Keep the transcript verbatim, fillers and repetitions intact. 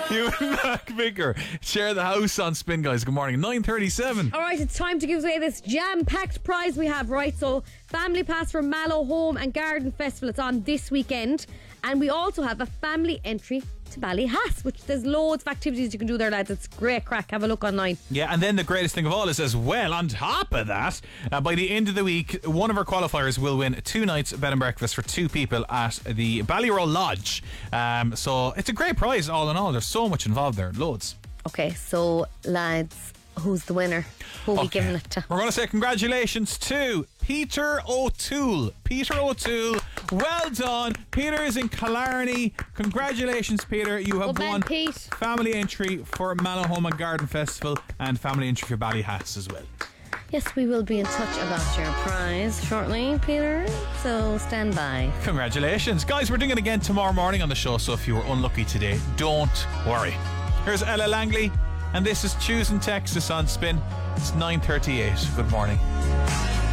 You and Mac Vicker share the house on Spin, guys. Good morning. nine thirty-seven. All right, it's time to give away this jam-packed prize we have, right? So, family pass for Mallow Home and Garden Festival. It's on this weekend. And we also have a family entry to Ballyhass, which there's loads of activities you can do there, lads. It's great crack. Have a look online. Yeah, and then the greatest thing of all is, as well, on top of that, uh, by the end of the week, one of our qualifiers will win two nights bed and breakfast for two people at the Ballyroll Lodge. Um, so it's a great prize, all in all. There's so much involved there. Loads. Okay, so, lads, who's the winner? Who are we Okay. giving it to? We're going to say congratulations to Peter O'Toole. Peter O'Toole, well done. Peter is in Killarney. Congratulations, Peter. You have Well done, won Pete. family entry for Mallow Home and Garden Festival and family entry for Ballyhass as well. Yes, we will be in touch about your prize shortly, Peter. So stand by. Congratulations. Guys, we're doing it again tomorrow morning on the show, so if you were unlucky today, don't worry. Here's Ella Langley, and this is Choosing Texas on Spin. It's nine thirty-eight. Good morning.